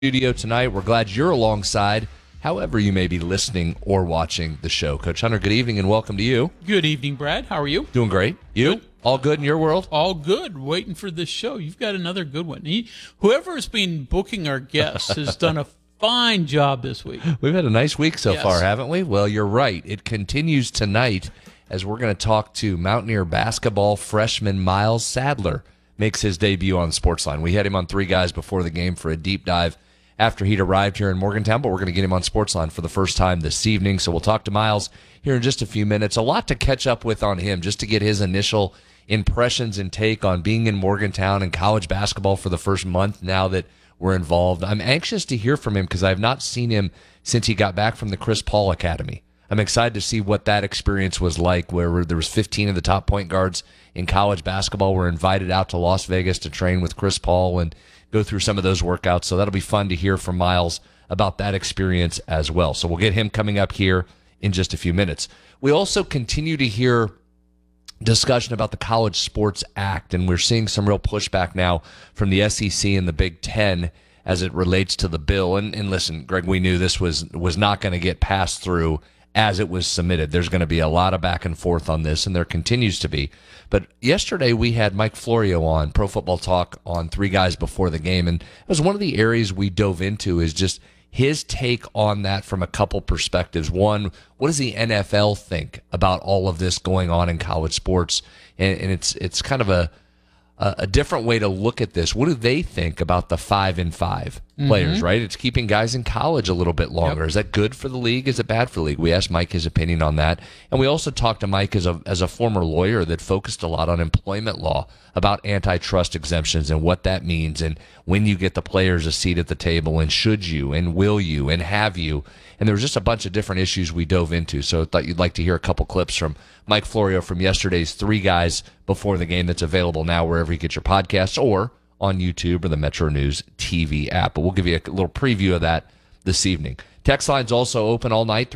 Studio tonight. We're glad you're alongside, however you may be listening or watching the show. Coach Hunter, good evening and welcome to you. Good evening, Brad. How are you? Doing great. You? Good. All good in your world? All good. Waiting for this show. You've got another good one. Whoever's been booking our guests has done a fine job this week. We've had a nice week so Yes. far, haven't we? Well, you're right. It continues tonight as we're going to talk to Mountaineer basketball freshman Miles Sadler. Makes his debut on Sportsline. We had him on Three Guys before the game for a deep dive after he'd arrived here in Morgantown, but we're going to get him on Sportsline for the first time this evening. So we'll talk to Miles here in just a few minutes. A lot to catch up with on him, just to get his initial impressions and take on being in Morgantown and college basketball for the first month now that we're involved. I'm anxious to hear from him because I've not seen him since he got back from the Chris Paul Academy. I'm excited to see what that experience was like, where there was 15 of the top point guards in college basketball were invited out to Las Vegas to train with Chris Paul and go through some of those workouts. So that'll be fun to hear from Miles about that experience as well. So we'll get him coming up here in just a few minutes. We also continue to hear discussion about the College Sports Act, and we're seeing some real pushback now from the SEC and the Big Ten as it relates to the bill. And listen, Greg, we knew this was not going to get passed through as it was submitted. There's going to be a lot of back and forth on this, and there continues to be. But yesterday we had Mike Florio on Pro Football Talk on Three Guys before the game, and it was one of the areas we dove into is just his take on that from a couple perspectives. One, what does the NFL think about all of this going on in college sports? And it's kind of a different way to look at this. What do they think about the 5-and-5 players, right? It's keeping guys in college a little bit longer. Yep. Is that good for the league? Is it bad for the league? We asked Mike his opinion on that. And we also talked to Mike as a former lawyer that focused a lot on employment law, about antitrust exemptions and what that means, and when you get the players a seat at the table, and should you, and will you, and have you. And there was just a bunch of different issues we dove into. So I thought you'd like to hear a couple clips from Mike Florio from yesterday's Three Guys before the game that's available now wherever you get your podcasts or on YouTube or the Metro News TV app. But we'll give you a little preview of that this evening. Text line's also open all night,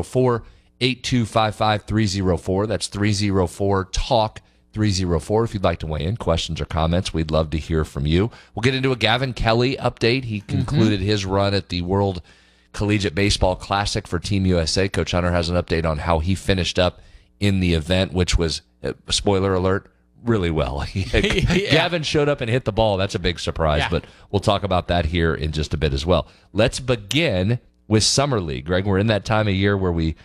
304-8255-304. That's 304-TALK. 304 if you'd like to weigh in, questions or comments. We'd love to hear from you. We'll get into a Gavin Kelly update. He concluded his run at the World Collegiate Baseball Classic for Team USA. Coach Hunter has an update on how he finished up in the event, which was, spoiler alert, really well. Gavin showed up and hit the ball. That's a big surprise, but we'll talk about that here in just a bit as well. Let's begin with Summer League. Greg, we're in that time of year where we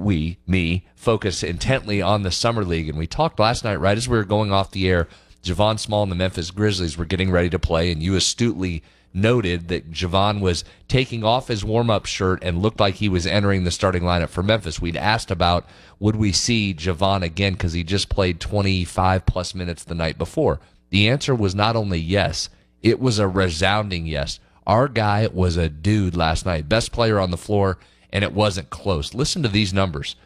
focus intently on the Summer League. And we talked last night, right as we were going off the air, Javon Small and the Memphis Grizzlies were getting ready to play, and you astutely noted that Javon was taking off his warm-up shirt and looked like he was entering the starting lineup for Memphis. We'd asked about, would we see Javon again because he just played 25-plus minutes the night before. The answer was not only yes, it was a resounding yes. Our guy was a dude last night, best player on the floor, and it wasn't close. Listen to these numbers.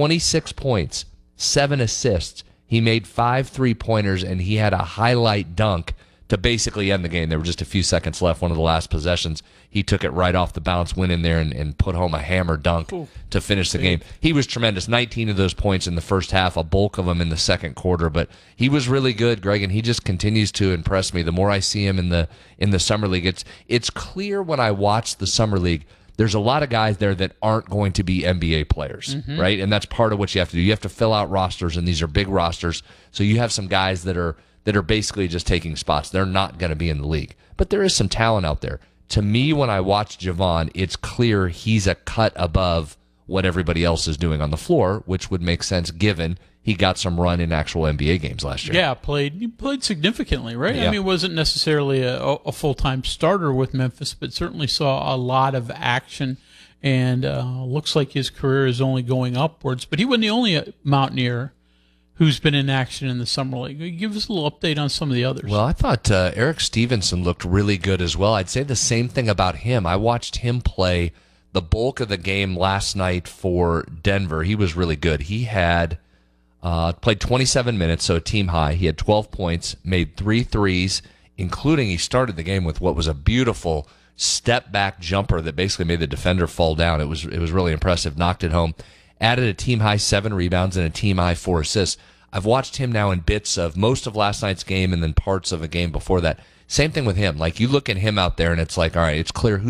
26 points, 7 assists. He made 5 three-pointers, and he had a highlight dunk to basically end the game. There were just a few seconds left, one of the last possessions. He took it right off the bounce, went in there and put home a hammer dunk to finish the game. He was tremendous. 19 of those points in the first half, a bulk of them in the second quarter, but he was really good, Greg, and he just continues to impress me. The more I see him in the Summer League, it's clear when I watch the Summer League, there's a lot of guys there that aren't going to be NBA players, right? And that's part of what you have to do. You have to fill out rosters, and these are big rosters, so you have some guys that are basically just taking spots. They're not going to be in the league. But there is some talent out there. To me, when I watch Javon, it's clear he's a cut above what everybody else is doing on the floor, which would make sense given he got some run in actual NBA games last year. Yeah, he played significantly, right? Yeah. I mean, wasn't necessarily a full-time starter with Memphis, but certainly saw a lot of action, and looks like his career is only going upwards. But he wasn't the only Mountaineer who's been in action in the Summer League. Give us a little update on some of the others. Well, I thought Eric Stevenson looked really good as well. I'd say the same thing about him. I watched him play the bulk of the game last night for Denver. He was really good. He had played 27 minutes, so a team high. He had 12 points, made 3 threes, including he started the game with what was a beautiful step-back jumper that basically made the defender fall down. It was really impressive. Knocked it home. Added a team-high 7 rebounds and a team-high 4 assists. I've watched him now in bits of most of last night's game and then parts of a game before that. Same thing with him. Like, you look at him out there, and it's like, all right, it's clear